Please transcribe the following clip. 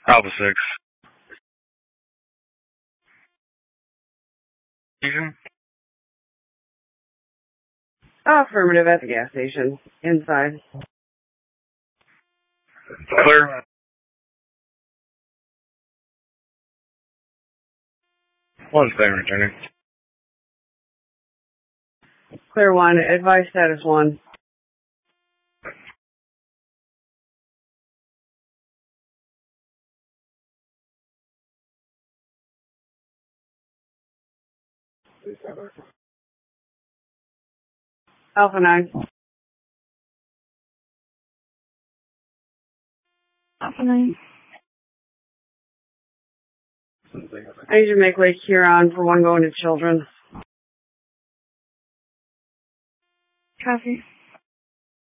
Alpha 6. Fusion? Affirmative at the gas station. Inside. Clear. One thing returning. Clear 1. Advice status 1. Alpha 9. Alpha 9. I need you to make way Huron for 1 going to children. Copy.